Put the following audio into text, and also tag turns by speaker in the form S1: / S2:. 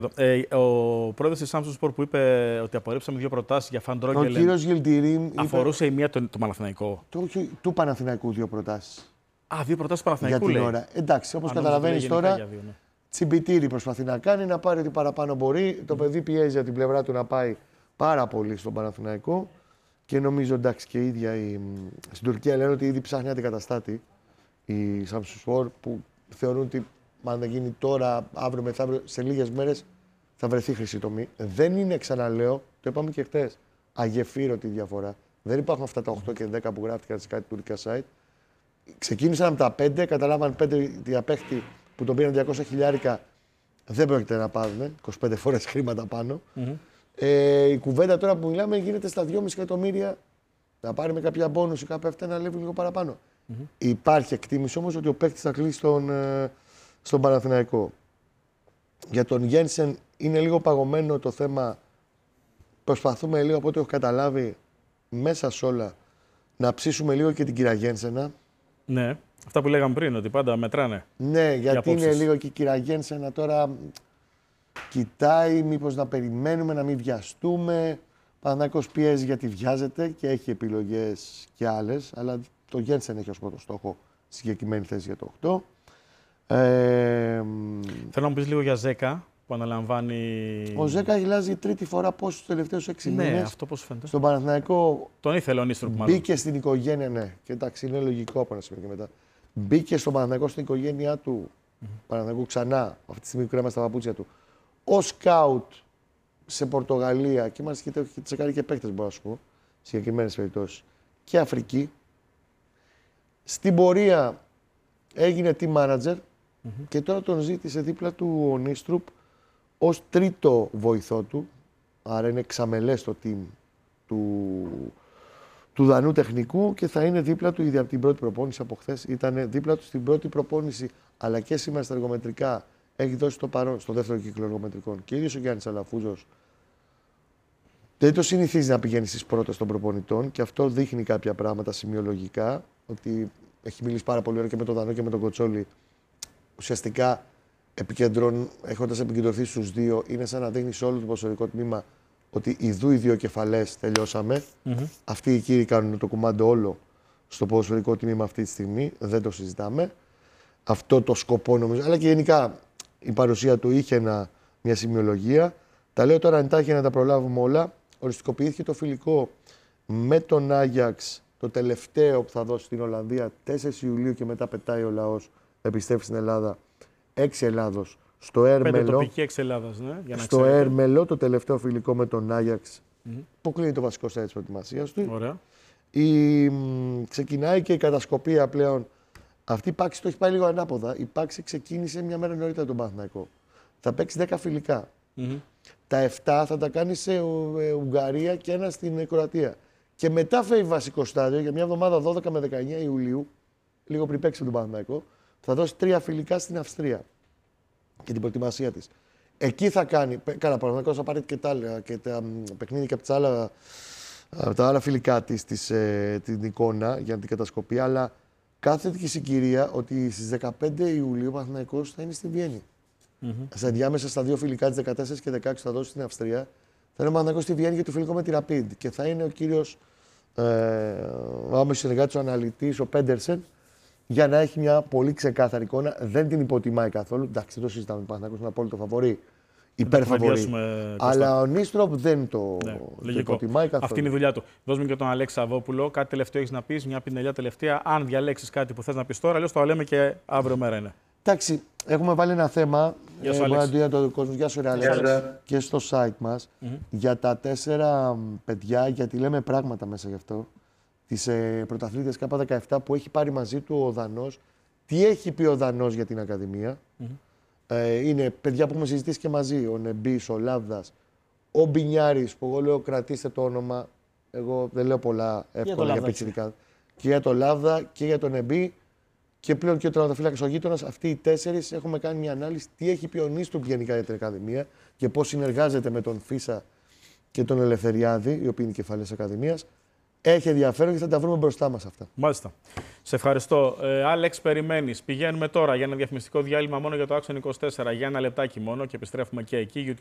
S1: Ο πρόεδρος της Samsung Sport που είπε ότι απορρίψαμε 2 προτάσεις για Φαντρόγκελεν.
S2: Ο κύριος Γιλτηρή.
S1: Αφορούσε η μία το Παναθηναϊκό.
S2: Του Παναθηναϊκού 2 προτάσεις.
S1: 2 προτάσεις Παναθηναϊκού.
S2: Για την ώρα. Εντάξει, όπως καταλαβαίνεις τώρα, τσιμπιτήρι προσπαθεί να κάνει, να πάρει ό,τι παραπάνω μπορεί. Το παιδί πιέζει από την πλευρά του να πάει πάρα πολύ στον Παναθηναϊκό. Και νομίζω εντάξει και η ίδια στην Τουρκία λένε ότι ήδη ψάχνει αντικαταστάτη η Samsung Sport που θεωρούν ότι αν δεν γίνει τώρα, αύριο μεθαύριο, σε λίγες μέρες θα βρεθεί χρυσή τομή. Δεν είναι, ξαναλέω, το είπαμε και χτες, αγεφύρωτη διαφορά. Δεν υπάρχουν αυτά τα 8 και 10 που γράφτηκαν σε κάτι τουρκικά site. Ξεκίνησαν από τα 5, καταλάβαν 5 διαπαίχτη που τον πήραν 200 χιλιάρικα. Δεν πρόκειται να πάρουν 25 φορές χρήματα πάνω. Η κουβέντα τώρα που μιλάμε γίνεται στα 2,5 εκατομμύρια. Να πάρει με κάποια μπόνους ή κάποια αυτά να λέει λίγο παραπάνω. Υπάρχει εκτίμηση όμως ότι ο παίκτης θα κλείσει στον Παναθηναϊκό. Για τον Γένσεν είναι λίγο παγωμένο το θέμα. Προσπαθούμε λίγο από ό,τι έχω καταλάβει μέσα σε όλα να ψήσουμε λίγο και την κυρία Γένσενα.
S1: Ναι, αυτά που λέγαμε πριν, ότι πάντα μετράνε.
S2: Ναι, γιατί είναι λίγο και η κυρία Γένσενα τώρα κοιτάει μήπως να περιμένουμε, να μην βιαστούμε. Παναθηναϊκός πιέζει γιατί βιάζεται και έχει επιλογές και άλλες, αλλά το Γένσεν έχει ως πρώτο στόχο συγκεκριμένη θέση για το 8.
S1: Θέλω να μου πεις λίγο για Ζέκα που αναλαμβάνει.
S2: Ο Ζέκα γυλάζει τρίτη φορά πώς τους τελευταίους 6 μήνες.
S1: Ναι, αυτό πώς φαίνεται.
S2: Στον Παναθηναϊκό.
S1: Τον ήθελε ο Νίστρουπ μάλλον.
S2: Μπήκε στην οικογένεια, ναι. Και εντάξει, είναι λογικό από ένα σημείο και μετά. Μπήκε στον Παναθηναϊκό στην οικογένειά του. Παναθηναϊκού ξανά, αυτή τη στιγμή κρέμα στα παπούτσια του. Ως σκάουτ σε Πορτογαλία και μάλιστα και τσεκάρει και παίκτες, μπορώ να σου πω, σε συγκεκριμένες περιπτώσεις. Και Αφρική. Στην πορεία έγινε team manager και τώρα τον ζήτησε δίπλα του ο Νίστρουπ ως τρίτο βοηθό του. Άρα είναι εξαμελές στο team του Δανού τεχνικού και θα είναι δίπλα του ήδη από την πρώτη προπόνηση από χθες. Ήταν δίπλα του στην πρώτη προπόνηση αλλά και σήμερα στα εργομετρικά. Έχει δώσει το παρόν στο δεύτερο κύκλο εργομετρικών. Και ίδιος ο Γιάννης Αλαφούζος δεν το συνηθίζει να πηγαίνει στις πρώτες των προπονητών και αυτό δείχνει κάποια πράγματα σημειολογικά. Ότι έχει μιλήσει πάρα πολύ ώρα και με τον Δανό και με τον Κοτσόλη. Ουσιαστικά έχοντας επικεντρωθεί στους δύο, είναι σαν να δείχνει σε όλο το ποδοσφαιρικό τμήμα ότι ιδού οι δύο κεφαλές τελειώσαμε. Αυτοί οι κύριοι κάνουν το κουμάντο όλο στο ποδοσφαιρικό τμήμα αυτή τη στιγμή. Δεν το συζητάμε. Αυτό το σκοπό νομίζω. Αλλά και γενικά η παρουσία του είχε μια σημειολογία. Τα λέω τώρα εντάχει για να τα προλάβουμε όλα. Οριστικοποιήθηκε το φιλικό με τον Άγιαξ, το τελευταίο που θα δώσει στην Ολλανδία 4 Ιουλίου και μετά πετάει ο λαός. Επιστρέφει στην Ελλάδα. 6 Ελλάδος. Στο Έρμελο.
S1: Τοπική 6 Ελλάδας, ναι, για να
S2: στο Έρμελο, το τελευταίο φιλικό με τον Άγιαξ. Που κλείνει το βασικό στάδιο της προετοιμασίας του.
S1: Ωραία.
S2: Ξεκινάει και η κατασκοπία πλέον. Αυτή η πάξη το έχει πάει λίγο ανάποδα. Η πάξη ξεκίνησε μια μέρα νωρίτερα τον Παναθηναϊκό. Θα παίξει 10 φιλικά. Τα 7 θα τα κάνει σε Ουγγαρία και ένα στην Κροατία. Και μετά φεύγει βασικό στάδιο για μια εβδομάδα 12 με 19 Ιουλίου, λίγο πριν παίξει τον Παναθηναϊκό, θα δώσει 3 φιλικά στην Αυστρία και την προετοιμασία της. Εκεί θα κάνει. Καλά, Παναθηναϊκός θα πάρει και τα παιχνίδια και από τα άλλα φιλικά της την εικόνα για την κατασκοπή, αλλά κάθεται και η συγκυρία ότι στις 15 Ιουλίου ο Παναθηναϊκός θα είναι στη Βιέννη. Σε ενδιάμεσα στα 2 φιλικά της 14 και 16 θα δώσει στην Αυστρία. Θα είναι ο Παναθηναϊκός στη Βιέννη για το φιλικό με τη Rapid. Και θα είναι ο κύριος ο άμεσος συνεργάτης, ο αναλυτής, ο Πέντερσεν, για να έχει μια πολύ ξεκάθαρη εικόνα. Δεν την υποτιμάει καθόλου. Εντάξει, δεν το συζητάμε. Ο Παναθηναϊκός είναι απόλυτο φαβορί. Υπερφαβορί. Αλλά ο Νίστροπ δεν το υποτιμάει καθόλου.
S1: Αυτή είναι η δουλειά του. Δώσουμε και τον Αλέξη Σαββόπουλο. Κάτι τελευταίο έχεις να πεις, μια πινελιά τελευταία. Αν διαλέξεις κάτι που θες να πεις τώρα, αλλιώς το λέμε και αύριο μέρα είναι.
S2: Εντάξει, έχουμε βάλει ένα θέμα. Για τον κόσμο, γεια σου, και στο site μας για τα 4 παιδιά, γιατί λέμε πράγματα μέσα γι' αυτό. Τις πρωταθλήτριες K17 που έχει πάρει μαζί του ο Δανός. Τι έχει πει ο Δανός για την Ακαδημία. Είναι παιδιά που έχουμε συζητήσει και μαζί. Ο Νεμπής, ο Λάβδας, ο Μπινιάρης, που εγώ λέω κρατήστε το όνομα. Εγώ δεν λέω πολλά εύκολα για πιτσιρικά. Και για τον Λάβδα και για τον Νεμπή. Και πλέον και ο τερματοφύλακας ο γείτονας, αυτοί οι 4 έχουμε κάνει μια ανάλυση τι έχει πει ο Νίστρουπ γενικά για την Ακαδημία και πώς συνεργάζεται με τον Φίσα και τον Ελευθεριάδη, οι οποίοι είναι κεφαλές Ακαδημίας, έχει ενδιαφέρον και θα τα βρούμε μπροστά μας αυτά.
S1: Μάλιστα. Σε ευχαριστώ. Άλεξ, περιμένεις. Πηγαίνουμε τώρα για ένα διαφημιστικό διάλειμμα μόνο για το Action 24 για ένα λεπτάκι μόνο και επιστρέφουμε και εκεί.